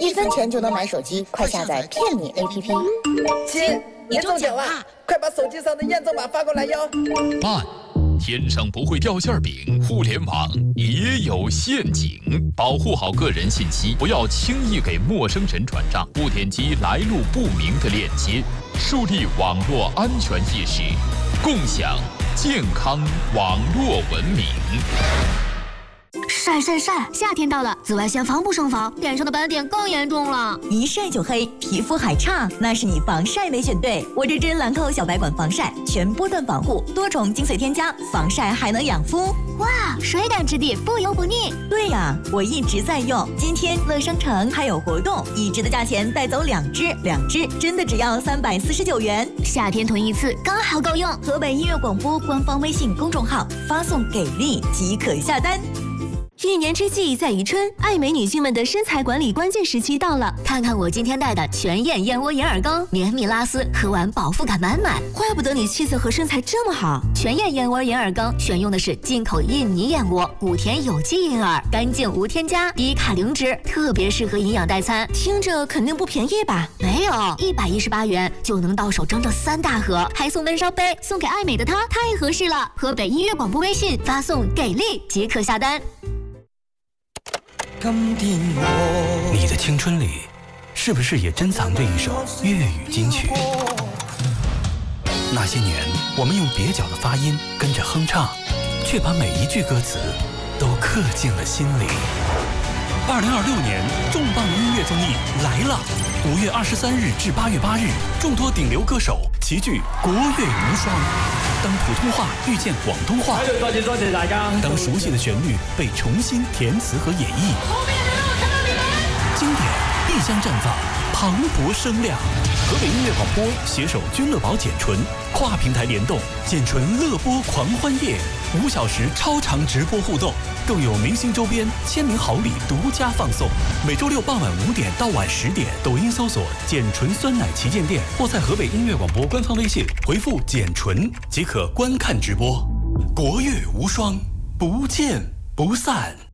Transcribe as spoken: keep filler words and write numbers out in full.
一分钱就能买手机，快下载骗你 A P P。 亲，你中奖了，快把手机上的验证码发过来哟。 慢。天上不会掉馅饼，互联网也有陷阱。保护好个人信息，不要轻易给陌生人转账，不点击来路不明的链接，树立网络安全意识，共享健康网络文明。 晒晒晒！夏天到了，紫外线防不胜防，脸上的斑点更严重了。 一晒就黑，皮肤还差，那是你防晒没选对。我这支兰蔻小白管防晒，全波段防护，多重精髓添加，防晒还能养肤。 哇，水感质地，不油不腻。 对呀，我一直在用。今天乐商城还有活动，一支的价钱带走两支，两支真的只要三百四十九元。 夏天囤一次刚好够用。 河北音乐广播官方微信公众号发送给力即可下单。 一年之计在于春，爱美女性们的身材管理关键时期到了。 看看我今天带的全燕燕窝银耳羹，绵密拉丝，喝完饱腹感满满。 怪不得你气色和身材这么好。 全燕燕窝银耳羹选用的是进口印尼燕窝，谷田有机银耳，干净无添加，低卡零脂，特别适合营养代餐。 听着肯定不便宜吧？ 没有，一百一十八元就能到手整整三大盒，还送温烧杯，送给爱美的她太合适了。河北音乐广播微信发送给力即可下单。 你的青春里，是不是也珍藏着一首粤语金曲？那些年，我们用蹩脚的发音跟着哼唱，却把每一句歌词都刻进了心里。二零二六年重磅音乐综艺来了！五月二十三日至八月八日，众多顶流歌手齐聚国乐无双。当普通话遇见广东话， 喺度多謝多謝大家。 当熟悉的旋律被重新填词和演绎， 后面能让我看到你们。 经典必将绽放，磅礴声量。河北音乐广播携手君乐宝简纯，跨平台联动，简纯乐播狂欢夜，五小时超长直播互动，更有明星周边、签名好礼独家放送。每周六傍晚五点到晚十点，抖音搜索“简纯酸奶旗舰店”，或在河北音乐广播官方微信回复“简纯”即可观看直播。国乐无双，不见不散。